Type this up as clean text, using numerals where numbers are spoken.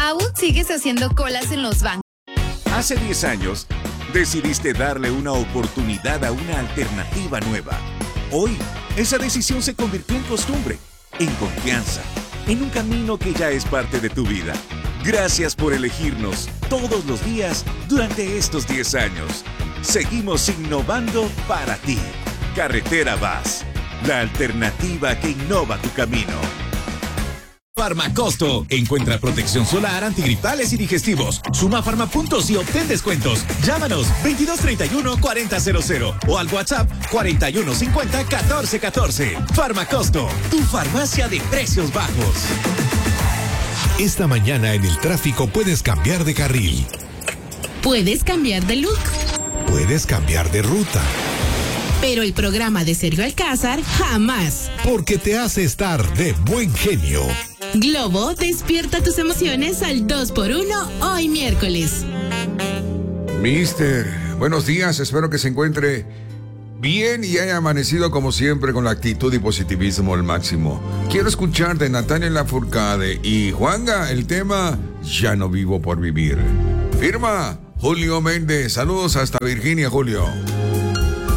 ¿Aún sigues haciendo colas en los bancos? Hace 10 años, decidiste darle una oportunidad a una alternativa nueva. Hoy, esa decisión se convirtió en costumbre, en confianza, en un camino que ya es parte de tu vida. Gracias por elegirnos todos los días durante estos 10 años. Seguimos innovando para ti. Carretera Vaz, la alternativa que innova tu camino. Farmacosto. Encuentra protección solar, antigripales y digestivos. Suma Farmapuntos y obtén descuentos. Llámanos 2231-4000 o al WhatsApp 4150-1414. Farmacosto, tu farmacia de precios bajos. Esta mañana en el tráfico puedes cambiar de carril. Puedes cambiar de look. Puedes cambiar de ruta. Pero el programa de Sergio Alcázar jamás. Porque te hace estar de buen genio. Globo despierta tus emociones al 2x1 hoy miércoles. Mister, buenos días, espero que se encuentre bien y haya amanecido como siempre con la actitud y positivismo al máximo. Quiero escuchar de Natalia Lafourcade y Juanga el tema Ya no vivo por vivir. Firma Julio Méndez, saludos hasta Virginia, Julio.